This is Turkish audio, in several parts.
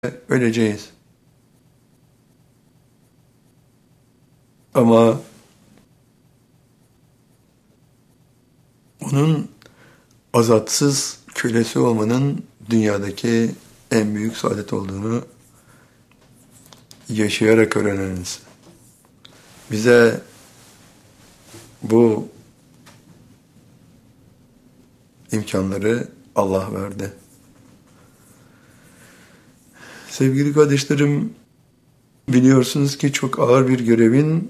öleceğiz. Ama onun azatsız kölesi olmanın dünyadaki en büyük saadet olduğunu yaşayarak öğreniriz. Bize bu imkanları Allah verdi. Sevgili kardeşlerim, biliyorsunuz ki çok ağır bir görevin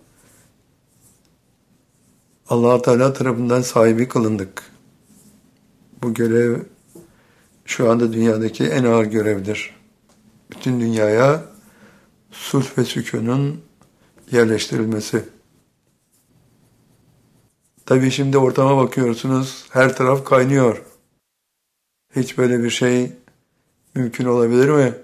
Allah Teala tarafından sahibi kılındık. Bu görev şu anda dünyadaki en ağır görevdir. Bütün dünyaya sulh ve sükunun yerleştirilmesi. Tabii şimdi ortama bakıyorsunuz, her taraf kaynıyor. Hiç böyle bir şey mümkün olabilir mi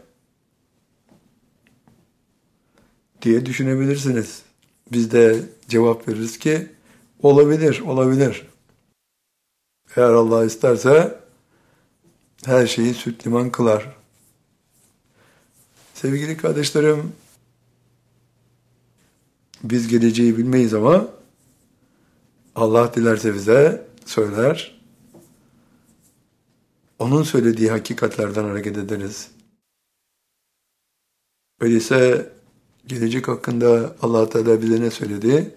diye düşünebilirsiniz. Biz de cevap veririz ki olabilir, olabilir. Eğer Allah isterse her şeyi süt liman kılar. Sevgili kardeşlerim, biz geleceği bilmeyiz ama Allah dilerse bize söyler. Onun söylediği hakikatlerden hareket ederiz. Öyleyse gelecek hakkında Allah Teala bize ne söyledi?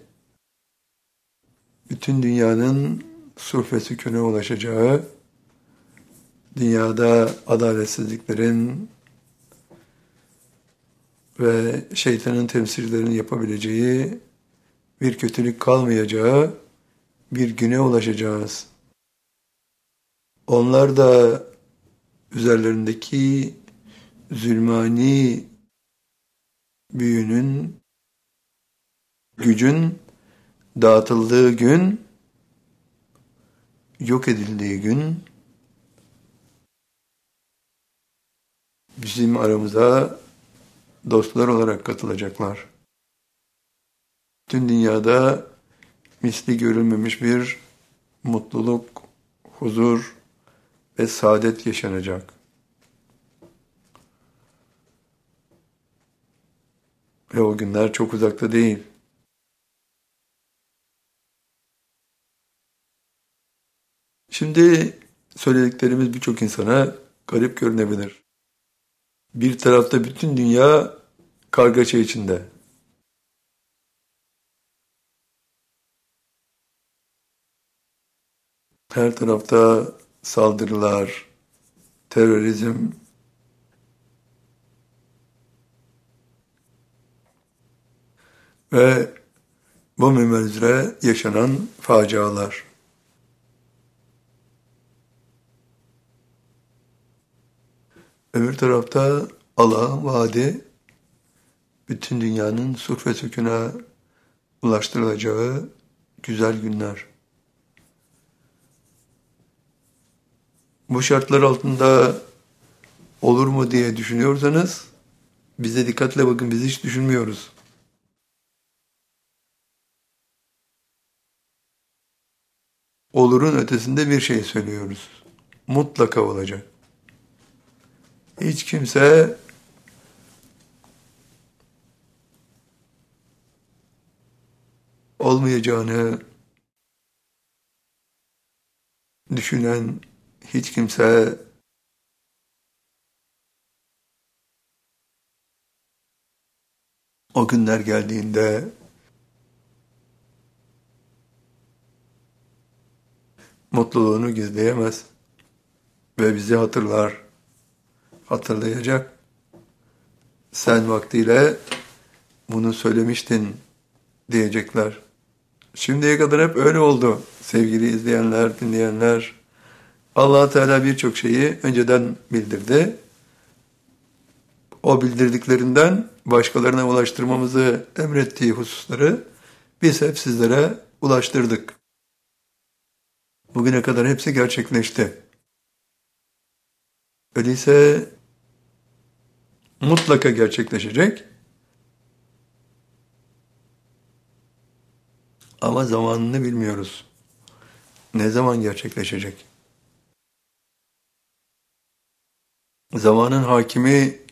Bütün dünyanın sulh ve sükûne ulaşacağı, dünyada adaletsizliklerin ve şeytanın temsilcilerinin yapabileceği bir kötülük kalmayacağı bir güne ulaşacağız. Onlar da üzerlerindeki zulmani büyünün, gücün dağıtıldığı gün, yok edildiği gün, bizim aramıza dostlar olarak katılacaklar. Tüm dünyada misli görülmemiş bir mutluluk, huzur ve saadet yaşanacak. Ve o günler çok uzakta değil. Şimdi söylediklerimiz birçok insana garip görünebilir. Bir tarafta bütün dünya kargaşa içinde. Her tarafta saldırılar, terörizm ve bu minval üzere yaşanan facialar. Öbür tarafta Allah'ın vaadi bütün dünyanın sulh ve sükûna ulaştırılacağı güzel günler. Bu şartlar altında olur mu diye düşünüyorsanız bize dikkatle bakın, biz hiç düşünmüyoruz. Olurun ötesinde bir şey söylüyoruz. Mutlaka olacak. Hiç kimse olmayacağını düşünen hiç kimse o günler geldiğinde mutluluğunu gizleyemez ve bizi hatırlayacak. Sen vaktiyle bunu söylemiştin diyecekler. Şimdiye kadar hep öyle oldu sevgili izleyenler, dinleyenler. Allah Teala birçok şeyi önceden bildirdi. O bildirdiklerinden başkalarına ulaştırmamızı emrettiği hususları biz hep sizlere ulaştırdık. Bugüne kadar hepsi gerçekleşti. Öyleyse mutlaka gerçekleşecek. Ama zamanını bilmiyoruz. Ne zaman gerçekleşecek? Zamanın hakimi